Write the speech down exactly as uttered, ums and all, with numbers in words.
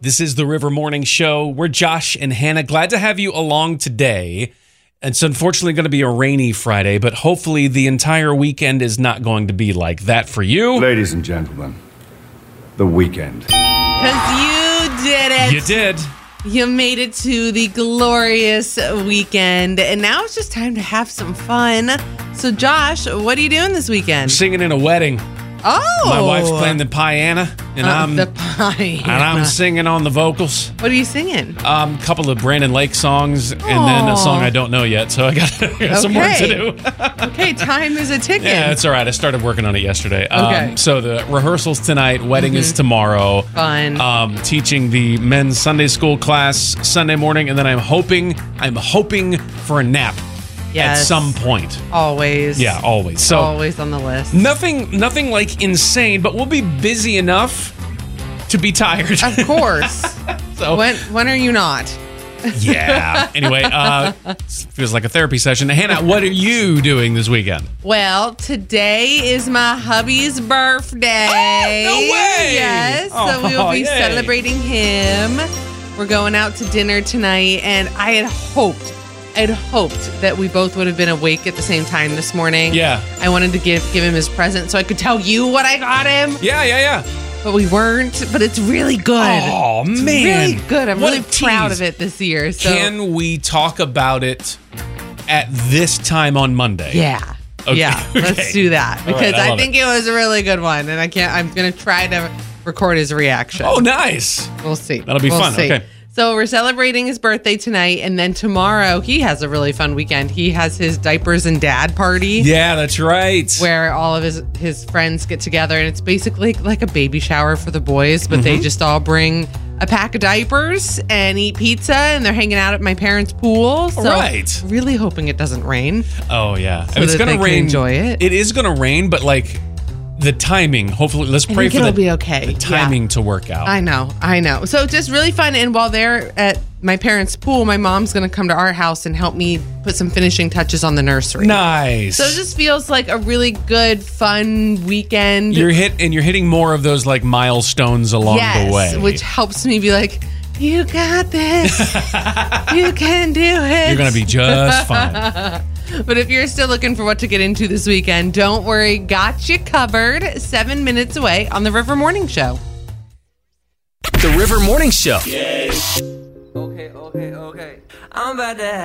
This is the River Morning Show. We're Josh and Hannah. Glad to have you along today. It's unfortunately going to be a rainy Friday, but hopefully the entire weekend is not going to be like that for you. Ladies and gentlemen, the weekend. Because you did it. You did. You made it to the glorious weekend, and now it's just time to have some fun. So, Josh, what are you doing this weekend? Singing in a wedding. Oh. My wife's playing the piano, and Uh, I'm the piano. and I'm singing on the vocals. What are you singing? Um, a couple of Brandon Lake songs, and then a song I don't know yet, so I got, I got some work to do. Okay, time is a ticking. Yeah, it's all right. I started working on it yesterday. Um, Okay. So the rehearsal's tonight, wedding Mm-hmm. is tomorrow. Fun. Um, teaching the men's Sunday school class Sunday morning, and then I'm hoping, I'm hoping for a nap Yes. at some point. Always. Yeah, always. So Always on the list. nothing, nothing like insane, but we'll be busy enough to be tired. Of course. So When when are you not? yeah. Anyway, uh, feels like a therapy session. Hannah, what are you doing this weekend? Well, today is my hubby's birthday. Oh, no way! Yes, so we will Oh, be yay. celebrating him. We're going out to dinner tonight, and I had hoped, I had hoped that we both would have been awake at the same time this morning. Yeah. I wanted to give give him his present so I could tell you what I got him, Yeah, yeah, yeah. but we weren't. But it's really good. Oh, It's man. really good. I'm What really a proud tease. of it this year. So Can we talk about it at this time on Monday? yeah. Okay, Yeah, okay. let's do that All right, because I I, love think it. was a really good one, and I can't. I'm gonna try to record his reaction. Oh, nice. We'll see. That'll be We'll fun. see. Okay. So we're celebrating his birthday tonight, and then tomorrow he has a really fun weekend. He has his diapers and dad party. Yeah, that's right. Where all of his his friends get together, and it's basically like a baby shower for the boys, but Mm-hmm. they just all bring a pack of diapers and eat pizza, and they're hanging out at my parents' pool. So Right. really hoping it doesn't rain. Oh, yeah. So that gonna they can rain. enjoy it. It is going to rain, but like the timing, hopefully, let's I pray think for it'll the, be okay. the Yeah. timing to work out. I know, I know. So just really fun. And while they're at my parents' pool, my mom's going to come to our house and help me put some finishing touches on the nursery. Nice. So it just feels like a really good, fun weekend. You're hit, and you're hitting more of those like milestones along yes, the way. which helps me be like, you got this. You can do it. You're going to be just fine. But if you're still looking for what to get into this weekend, don't worry. Got you covered. Seven minutes away on the River Morning Show. The River Morning Show. Okay, okay, okay. I'm about to